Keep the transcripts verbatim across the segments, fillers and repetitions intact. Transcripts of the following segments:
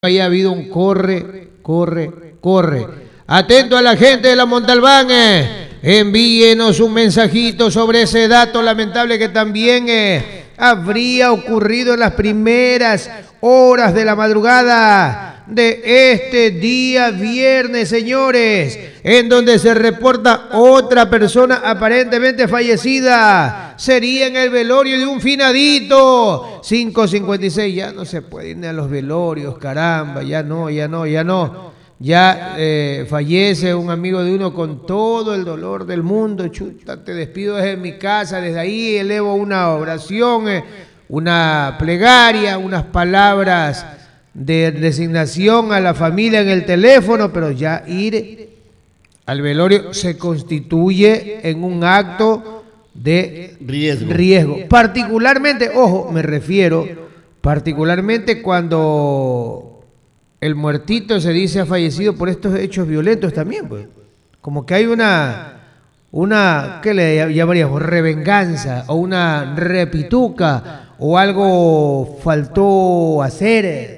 haya habido un corre, corre, corre. Atento a la gente de la Montalbán, eh. envíenos un mensajito sobre ese dato lamentable que también eh, habría ocurrido en las primeras horas de la madrugada de este día viernes, señores, en donde se reporta otra persona aparentemente fallecida. Sería en el velorio de un finadito. cinco cincuenta y seis, ya no se puede ir ni a los velorios, caramba, ya no, ya no, ya no. Ya eh, fallece un amigo de uno con todo el dolor del mundo. Chuta, te despido desde mi casa, desde ahí elevo una oración, eh, una plegaria, unas palabras de resignación a la familia en el teléfono, pero ya ir al velorio se constituye en un acto de riesgo. riesgo. Particularmente, ojo, me refiero, particularmente cuando el muertito se dice ha fallecido por estos hechos violentos también, pues. Como que hay una, una, ¿qué le llamaríamos? Revenganza, o una repituca, o algo faltó hacer.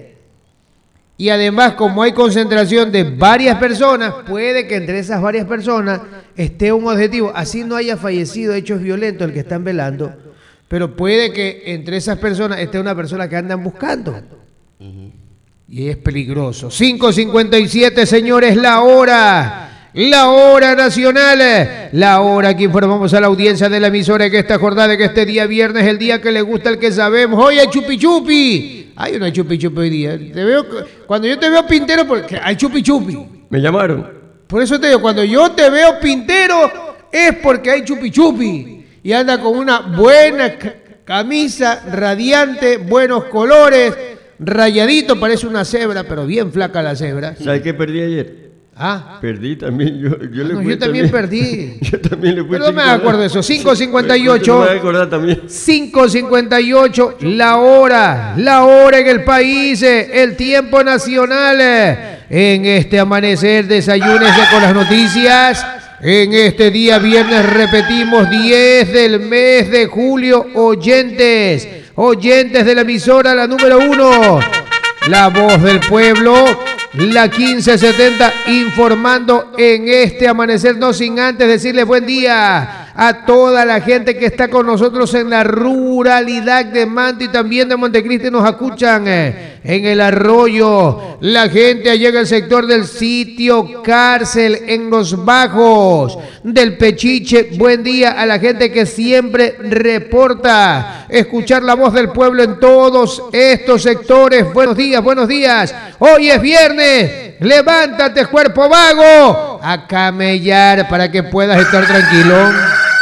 Y además, como hay concentración de varias personas, puede que entre esas varias personas esté un objetivo. Así no haya fallecido hechos violentos el que están velando, pero puede que entre esas personas esté una persona que andan buscando. Uh-huh. Y es peligroso. cinco cincuenta y siete, señores, la hora. La hora nacional. La hora que informamos a la audiencia de la emisora que esta jornada, que este día viernes, el día que le gusta al que sabemos. Oye, chupi chupi. Hay una chupi chupi hoy día. Te veo, cuando yo te veo pintero, porque hay chupi chupi. Me llamaron. Por eso te digo, cuando yo te veo pintero, es porque hay chupi chupi. Y anda con una buena camisa, radiante, buenos colores. Rayadito, parece una cebra, pero bien flaca la cebra. ¿Sabes qué perdí ayer? Ah. Perdí también. Yo, yo, le no, yo también, también perdí. Yo también le fui. Pero no me acuerdo de eso. cinco cincuenta y ocho. No me voy a acordar también. cinco cincuenta y ocho. La hora. La hora en el país. El tiempo nacional. En este amanecer, desayúnese con las noticias. En este día viernes, repetimos, diez del mes de julio. Oyentes. Oyentes de la emisora, la número uno, La Voz del Pueblo, la quince setenta, informando en este amanecer, no sin antes decirles buen día a toda la gente que está con nosotros en la ruralidad de Manta y también de Montecristi, nos escuchan eh, en el Arroyo, la gente allá en el sector del Sitio Cárcel, en Los Bajos, del Pechiche. Buen día a la gente que siempre reporta escuchar la voz del pueblo en todos estos sectores. Buenos días, buenos días. Hoy es viernes. Levántate, cuerpo vago, a camellar para que puedas estar tranquilo.